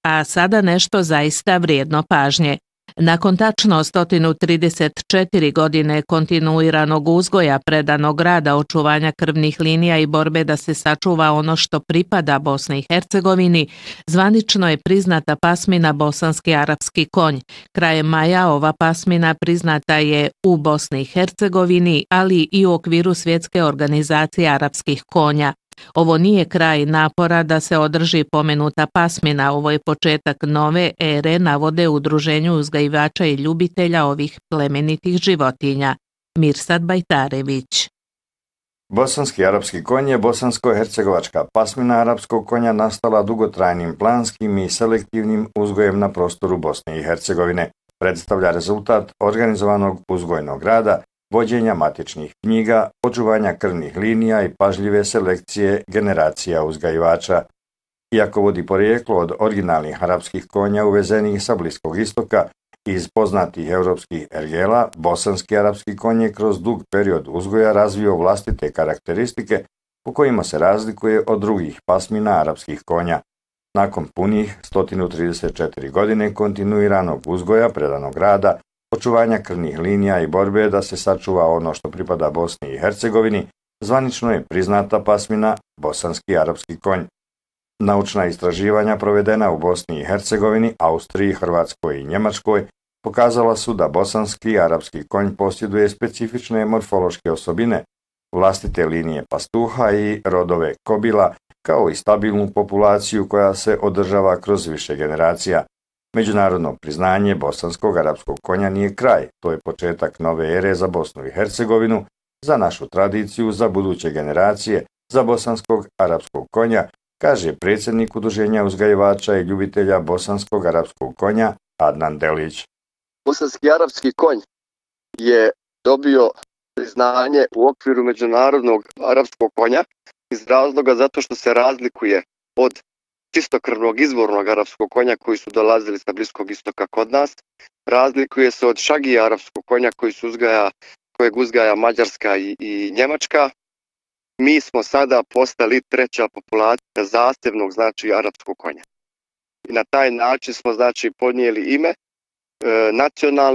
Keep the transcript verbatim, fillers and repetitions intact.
a sada nešto zaista vrijedno pažnje. Nakon tačno sto trideset četiri godine kontinuiranog uzgoja, predanog rada, očuvanja krvnih linija i borbe da se sačuva ono što pripada Bosni i Hercegovini, zvanično je priznata pasmina bosanski arapski konj. Krajem maja ova pasmina priznata je u Bosni i Hercegovini, ali i u okviru Svjetske organizacije arapskih konja. Ovo nije kraj napora da se održi pomenuta pasmina, ovo je početak nove ere, navode u Udruženju uzgajivača i ljubitelja ovih plemenitih životinja. Mirsad Bajtarević. Bosanski arapski konj je bosansko-hercegovačka pasmina arapskog konja nastala dugotrajnim planskim i selektivnim uzgojem na prostoru Bosne i Hercegovine. Predstavlja rezultat organizovanog uzgojnog rada, vođenja matičnih knjiga, očuvanja krvnih linija i pažljive selekcije generacija uzgajivača. Iako vodi porijeklo od originalnih arapskih konja uvezenih sa Bliskog istoka i iz poznatih europskih ergela, bosanski arapski konj je kroz dug period uzgoja razvio vlastite karakteristike po kojima se razlikuje od drugih pasmina arapskih konja. Nakon punih sto trideset četiri godine kontinuiranog uzgoja, predanog rada, očuvanja krvnih linija i borbe da se sačuva ono što pripada Bosni i Hercegovini, zvanično je priznata pasmina bosanski arapski konj. Naučna istraživanja provedena u Bosni i Hercegovini, Austriji, Hrvatskoj i Njemačkoj pokazala su da bosanski arapski konj posjeduje specifične morfološke osobine, vlastite linije pastuha i rodove kobila, kao i stabilnu populaciju koja se održava kroz više generacija. Međunarodno priznanje bosanskog arapskog konja nije kraj, to je početak nove ere za Bosnu i Hercegovinu, za našu tradiciju, za buduće generacije, za bosanskog arapskog konja, kaže predsjednik Udruženja uzgajivača i ljubitelja bosanskog arapskog konja Adnan Delić. Bosanski arapski konj je dobio priznanje u okviru međunarodnog arapskog konja iz razloga zato što se razlikuje od čistokrvnog izvornog arapskog konja koji su dolazili sa Bliskog istoka kod nas. Razlikuje se od šagija arapskog konja koji su uzgaja, kojeg uzgaja Mađarska i, i Njemačka. Mi smo sada postali treća populacija zasebnog, znači, arapskog konja. I na taj način smo, znači, podnijeli ime e, nacionalno